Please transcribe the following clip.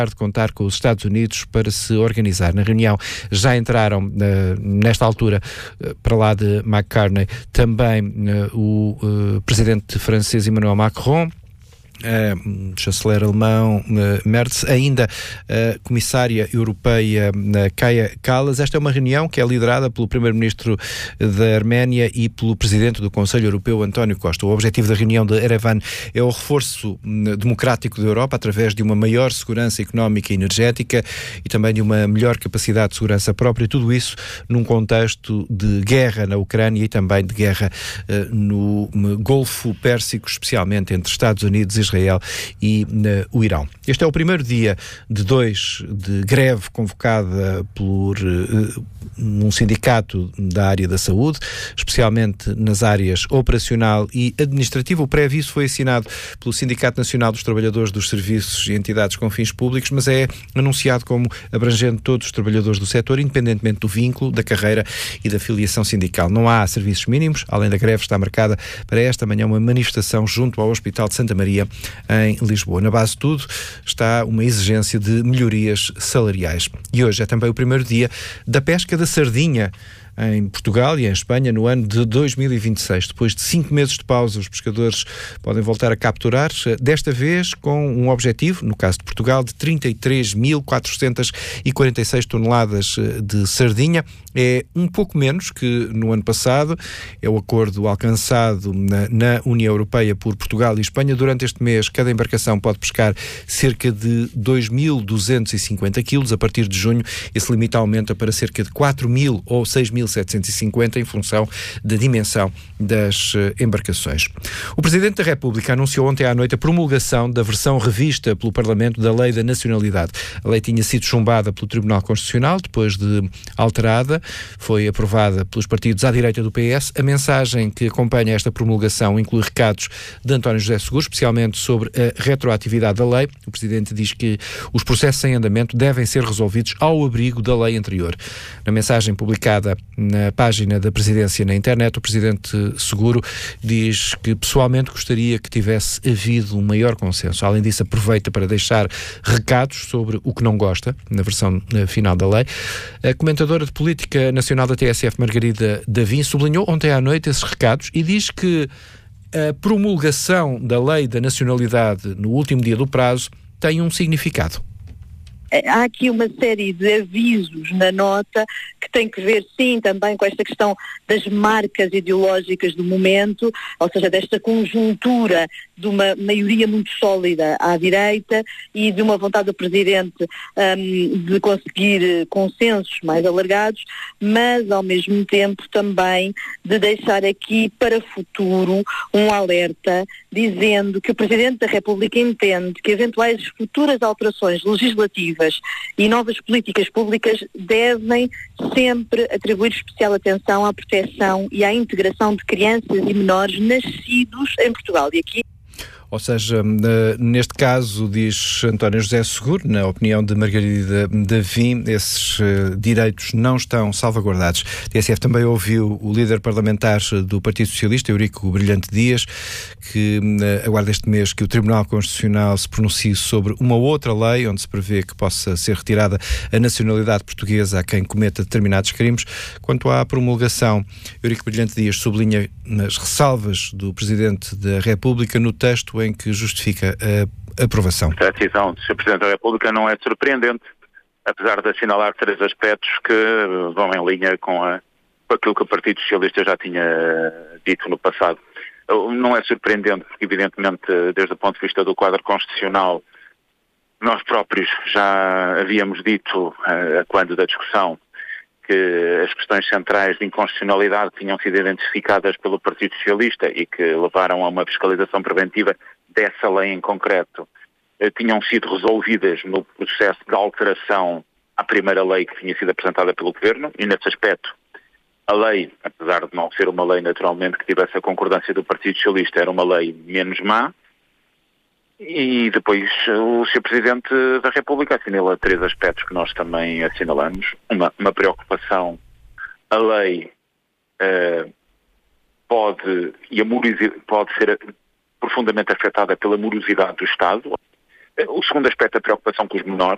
de contar com os Estados Unidos para se organizar. Na reunião já entraram, nesta altura, para lá de McCartney, também o presidente francês Emmanuel Macron, chanceler alemão Merz, ainda a comissária europeia Kaja Kallas. Esta é uma reunião que é liderada pelo primeiro-ministro da Arménia e pelo presidente do Conselho Europeu, António Costa. O objetivo da reunião de Erevan é o reforço democrático da Europa através de uma maior segurança económica e energética e também de uma melhor capacidade de segurança própria, tudo isso num contexto de guerra na Ucrânia e também de guerra no Golfo Pérsico, especialmente entre Estados Unidos, Israel e o Irão. Este é o primeiro dia de 2 de greve convocada por um sindicato da área da saúde, especialmente nas áreas operacional e administrativa. O pré-aviso foi assinado pelo Sindicato Nacional dos Trabalhadores dos Serviços e Entidades com Fins Públicos, mas é anunciado como abrangendo todos os trabalhadores do setor, independentemente do vínculo, da carreira e da filiação sindical. Não há serviços mínimos. Além da greve, está marcada para esta manhã uma manifestação junto ao Hospital de Santa Maria, em Lisboa. Na base de tudo está uma exigência de melhorias salariais. E hoje é também o primeiro dia da pesca da sardinha em Portugal e em Espanha no ano de 2026. Depois de 5 meses de pausa, os pescadores podem voltar a capturar, desta vez com um objetivo, no caso de Portugal, de 33.446 toneladas de sardinha. É um pouco menos que no ano passado. É o acordo alcançado na União Europeia por Portugal e Espanha. Durante este mês, cada embarcação pode pescar cerca de 2.250 quilos. A partir de junho, esse limite aumenta para cerca de 4.000 ou 6.750 em função da dimensão das embarcações. O Presidente da República anunciou ontem à noite a promulgação da versão revista pelo Parlamento da Lei da Nacionalidade. A lei tinha sido chumbada pelo Tribunal Constitucional, depois de alterada, foi aprovada pelos partidos à direita do PS. A mensagem que acompanha esta promulgação inclui recados de António José Seguro, especialmente sobre a retroatividade da lei. O Presidente diz que os processos em andamento devem ser resolvidos ao abrigo da lei anterior. Na mensagem publicada na página da Presidência na internet, o Presidente Seguro diz que pessoalmente gostaria que tivesse havido um maior consenso. Além disso, aproveita para deixar recados sobre o que não gosta, na versão final da lei. A comentadora de Política Nacional da TSF, Margarida Davim, sublinhou ontem à noite esses recados e diz que a promulgação da Lei da Nacionalidade no último dia do prazo tem um significado. Há aqui uma série de avisos na nota que tem que ver, sim, também com esta questão das marcas ideológicas do momento, ou seja, desta conjuntura de uma maioria muito sólida à direita e de uma vontade do Presidente de conseguir consensos mais alargados, mas ao mesmo tempo também de deixar aqui para o futuro um alerta dizendo que o Presidente da República entende que eventuais futuras alterações legislativas e novas políticas públicas devem sempre atribuir especial atenção à proteção e à integração de crianças e menores nascidos em Portugal. E aqui Ou seja, neste caso, diz António José Seguro, na opinião de Margarida Davim, esses direitos não estão salvaguardados. A TSF também ouviu o líder parlamentar do Partido Socialista, Eurico Brilhante Dias, que aguarda este mês que o Tribunal Constitucional se pronuncie sobre uma outra lei onde se prevê que possa ser retirada a nacionalidade portuguesa a quem cometa determinados crimes. Quanto à promulgação, Eurico Brilhante Dias sublinha as ressalvas do Presidente da República no texto em que justifica a aprovação. A decisão do Sr. Presidente da República não é surpreendente, apesar de assinalar 3 aspectos que vão em linha com aquilo que o Partido Socialista já tinha dito no passado. Não é surpreendente porque, evidentemente, desde o ponto de vista do quadro constitucional, nós próprios já havíamos dito, quando da discussão, que as questões centrais de inconstitucionalidade tinham sido identificadas pelo Partido Socialista e que levaram a uma fiscalização preventiva dessa lei em concreto, tinham sido resolvidas no processo de alteração à primeira lei que tinha sido apresentada pelo Governo, e nesse aspecto a lei, apesar de não ser uma lei naturalmente que tivesse a concordância do Partido Socialista, era uma lei menos má. E depois o Sr. Presidente da República assinala 3 aspectos que nós também assinalamos. Uma preocupação. A lei pode ser profundamente afetada pela morosidade do Estado. O segundo aspecto é a preocupação com os menores.